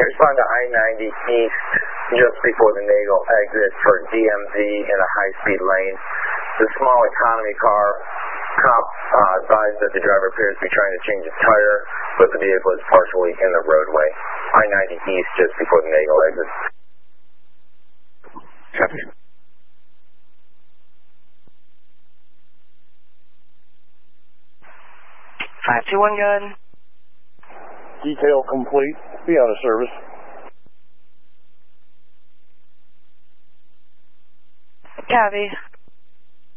Respond to I-90 East just before the Nagel exit for DMZ in a high-speed lane. The small economy car cop advised that the driver appears to be trying to change his tire, but the vehicle is partially in the roadway. I-90 East just before the Nagel exit. Copy. 521 gun. Detail complete. Be out of service. Copy.